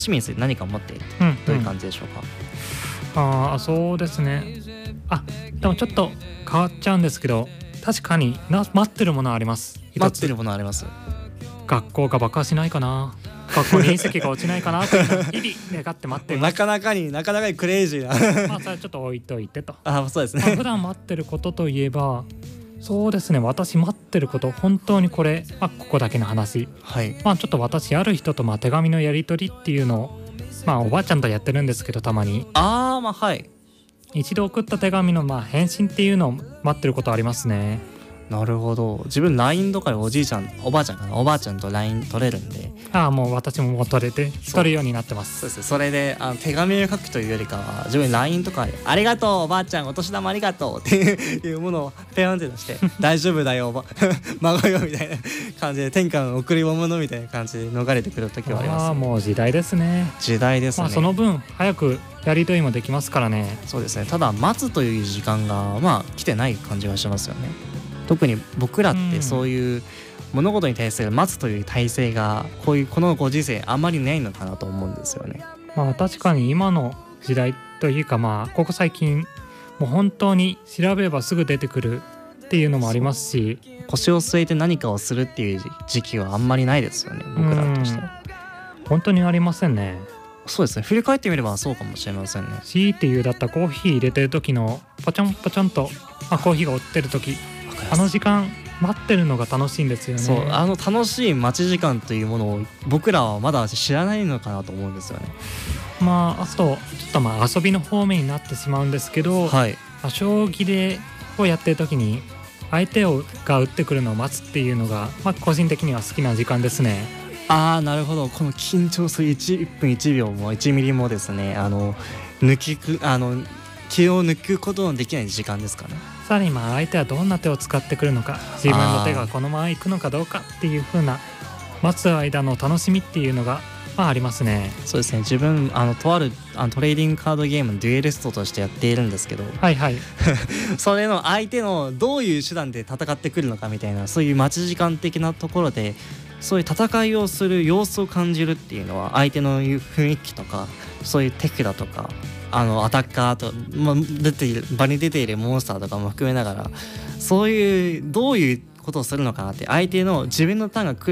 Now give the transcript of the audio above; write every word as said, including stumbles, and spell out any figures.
市民について何か思っているうんという感じでしょうか。 ああそうですね。あでもちょっと変わっちゃうんですけど、確かにな待ってるものはあります。一つ待ってるものあります。 学校が爆破しないかな、学校に隕石が落ちないかなというのを日々願って待っています。 なかなかになかなかにクレイジーなまあそれはちょっと置いといてと。 あそうですまあ、普ね段待ってることといえばそうですね、私待ってること本当にこれ、まあ、ここだけの話、 はいまあちょっと私ある人とまあ手紙のやり取りっていうのをまあおばあちゃんとやってるんですけど、たまにあーまあはい一度送った手紙のまあ返信っていうのを待ってることありますね。 なるほど。自分 ライン とかでおじいちゃんおばあちゃんかなおばあちゃんと ライン 取れるんで、 ああもう私ももう取れて取るようになってます。 そうですね。それであの手紙を書くというよりかは自分 ライン とかでありがとうおばあちゃんお年玉ありがとうっていうものをペヨンって出して大丈夫だよおば孫よみたいな感じで天下の贈り物みたいな感じで逃れてくる時はあります、ね、 ああもう時代ですね。 時代ですね、 まあ、その分早くやり取りもできますからね。 そうですね。ただ待つという時間がまあ来てない感じがしますよね。特に僕らってそういう物事に対する待つという体制がこういうこのご時世あんまりないのかなと思うんですよね。 まあ確かに今の時代というかまあここ最近もう本当に調べればすぐ出てくるっていうのもありますし、 腰を据えて何かをするっていう時期はあんまりないですよね僕らとしては。 本当にありませんね。 そうですね。振り返ってみればそうかもしれませんね。 強いて言うだったらコーヒー入れてる時のポチョンポチョンと、まあ、コーヒーが落ちてる時、あの時間待ってるのが楽しいんですよね。 そうあの楽しい待ち時間というものを僕らはまだ知らないのかなと思うんですよね。 まああとちょっとまあ遊びの方面になってしまうんですけど、 はいまあ、将棋でをやってる時に相手をが打ってくるのを待つっていうのが、まあ、個人的には好きな時間ですね。 ああなるほど。この緊張する 1, 1分いちびょうもいちミリもですね、あの抜きくあの気を抜くことのできない時間ですかね。 さらにまあ相手はどんな手を使ってくるのか、自分の手がこのままいくのかどうかっていう風な待つ間の楽しみっていうのがまあありますね。 そうですね。自分あのとあるあのトレーディングカードゲームのデュエリストとしてやっているんですけど、 はいはいそれの相手のどういう手段で戦ってくるのかみたいな、そういう待ち時間的なところでそういう戦いをする様子を感じるっていうのは、相手の雰囲気とかそういうテクだとかあのアタッカーと、まあ、出ている場に出ているモンスターとかも含めながら、そういうどういうことをするのかなって、相手の自分のターンが来る